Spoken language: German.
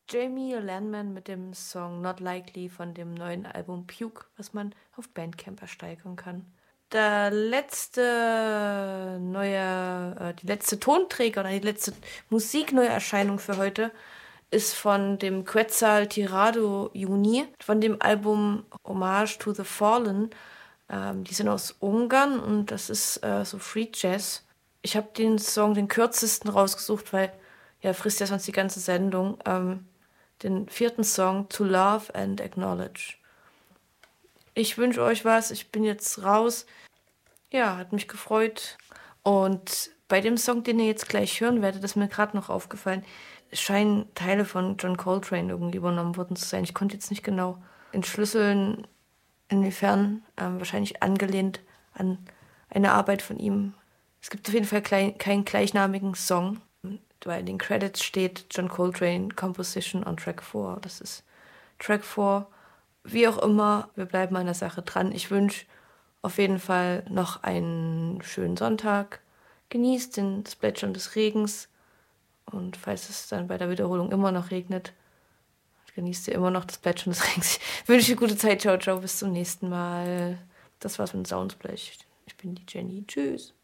Jamie Landman mit dem Song Not Likely von dem neuen Album Puke, was man auf Bandcamp ersteigern kann. Die letzte Tonträger oder die letzte Musikneuerscheinung für heute ist von dem Quetzal Tirado Juni, von dem Album Homage to the Fallen. Die sind aus Ungarn und das ist so Free Jazz. Ich habe den Song den kürzesten rausgesucht, weil ja frisst ja sonst die ganze Sendung. Den vierten Song To Love and Acknowledge. Ich wünsche euch was. Ich bin jetzt raus. Ja, hat mich gefreut. Und bei dem Song, den ihr jetzt gleich hören werdet, ist mir gerade noch aufgefallen, scheinen Teile von John Coltrane irgendwie übernommen worden zu sein. Ich konnte jetzt nicht genau entschlüsseln, inwiefern. Wahrscheinlich angelehnt an eine Arbeit von ihm. Es gibt auf jeden Fall keinen gleichnamigen Song, weil in den Credits steht John Coltrane Composition on Track 4. Das ist Track 4. Wie auch immer, wir bleiben an der Sache dran. Ich wünsche auf jeden Fall noch einen schönen Sonntag. Genießt das Plätschern des Regens. Und falls es dann bei der Wiederholung immer noch regnet, genießt ihr immer noch das Plätschern des Regens. Ich wünsche dir gute Zeit. Ciao, ciao. Bis zum nächsten Mal. Das war's mit Soundsplash. Ich bin die Jenny. Tschüss.